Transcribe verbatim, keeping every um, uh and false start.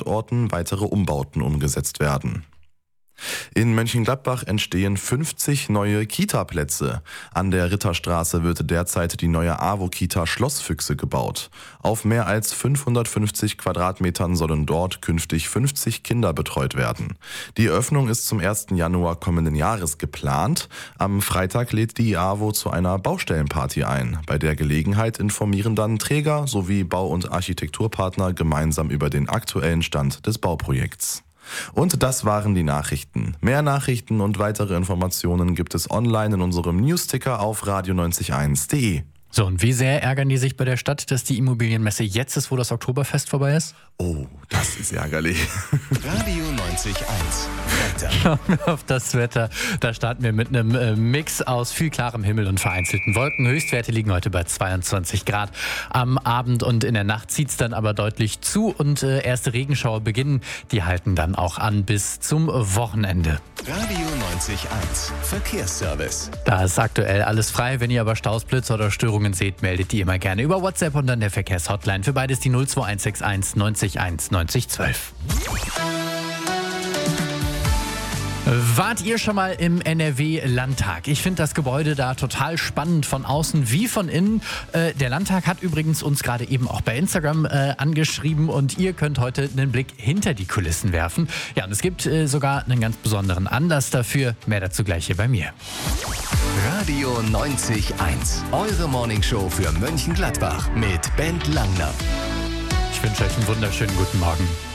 Standorten weitere Umbauten umgesetzt werden. In Mönchengladbach entstehen fünfzig neue Kita-Plätze. An der Ritterstraße wird derzeit die neue AWO-Kita Schlossfüchse gebaut. Auf mehr als fünfhundertfünfzig Quadratmetern sollen dort künftig fünfzig Kinder betreut werden. Die Eröffnung ist zum ersten Januar kommenden Jahres geplant. Am Freitag lädt die AWO zu einer Baustellenparty ein. Bei der Gelegenheit informieren dann Träger sowie Bau- und Architekturpartner gemeinsam über den aktuellen Stand des Bauprojekts. Und das waren die Nachrichten. Mehr Nachrichten und weitere Informationen gibt es online in unserem Newsticker auf radio neunzig eins punkt de. So, und wie sehr ärgern die sich bei der Stadt, dass die Immobilienmesse jetzt ist, wo das Oktoberfest vorbei ist? Oh, das ist ärgerlich. Radio neunzig eins. Wetter. Schauen wir auf das Wetter. Da starten wir mit einem äh, Mix aus viel klarem Himmel und vereinzelten Wolken. Höchstwerte liegen heute bei zweiundzwanzig Grad. Am Abend und in der Nacht zieht es dann aber deutlich zu und äh, erste Regenschauer beginnen. Die halten dann auch an bis zum Wochenende. Radio neunzig eins. Verkehrsservice. Da ist aktuell alles frei. Wenn ihr aber Staus, Blitze oder Störungen seht, meldet die immer gerne über WhatsApp und dann der Verkehrshotline. Für beides die null zwei eins sechs eins neunzig eins neunzig zwölf. Wart ihr schon mal im N R W-Landtag? Ich finde das Gebäude da total spannend, von außen wie von innen. Äh, der Landtag hat übrigens uns gerade eben auch bei Instagram äh, angeschrieben und ihr könnt heute einen Blick hinter die Kulissen werfen. Ja, und es gibt äh, sogar einen ganz besonderen Anlass dafür. Mehr dazu gleich hier bei mir. Radio neunzig eins. Eure Morningshow für Mönchengladbach mit Bent Langner. Ich wünsche euch einen wunderschönen guten Morgen.